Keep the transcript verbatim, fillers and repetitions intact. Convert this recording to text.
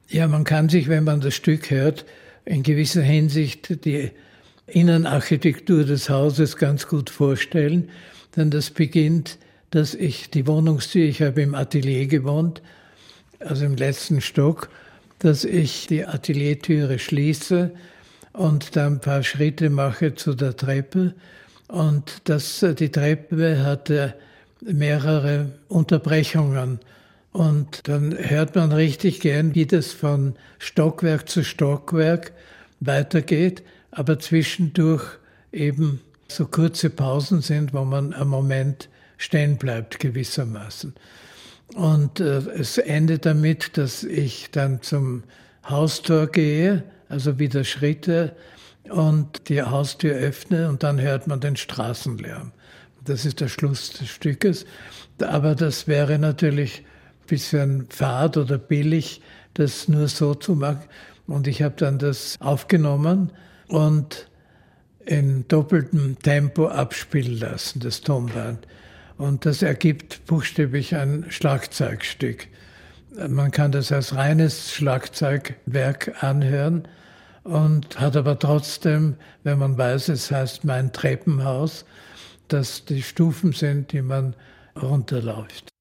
Ja, man kann sich, wenn man das Stück hört, in gewisser Hinsicht die Innenarchitektur des Hauses ganz gut vorstellen, denn das beginnt, dass ich die Wohnungstür, ich habe im Atelier gewohnt, also im letzten Stock, dass ich die Ateliertüre schließe und dann ein paar Schritte mache zu der Treppe. Und das, die Treppe hatte mehrere Unterbrechungen. Und dann hört man richtig gern, wie das von Stockwerk zu Stockwerk weitergeht, aber zwischendurch eben so kurze Pausen sind, wo man einen Moment stehen bleibt gewissermaßen. Und äh, es endet damit, dass ich dann zum Haustor gehe, also wieder Schritte und die Haustür öffne und dann hört man den Straßenlärm. Das ist der Schluss des Stückes. Aber das wäre natürlich ein bisschen fad oder billig, das nur so zu machen. Und ich habe dann das aufgenommen und in doppeltem Tempo abspielen lassen, das Tonband. Und das ergibt buchstäblich ein Schlagzeugstück. Man kann das als reines Schlagzeugwerk anhören und hat aber trotzdem, wenn man weiß, es heißt Mein Treppenhaus, dass die Stufen sind, die man runterläuft.